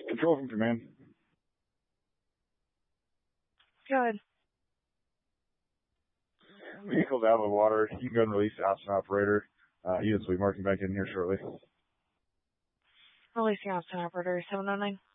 Control from command. Good. Vehicle's out of the water. You can go and release the Austin operator. Units will be marking back in here shortly. Releasing Austin operator 709.